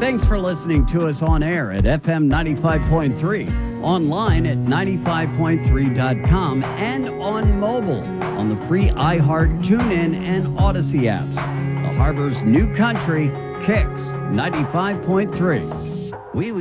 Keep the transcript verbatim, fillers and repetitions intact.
Thanks for listening to us on air at F M ninety-five point three, online at ninety-five point three dot com, and on mobile on the free iHeart, TuneIn, and Odyssey apps. The Harbor's new country, Kicks ninety-five point three. We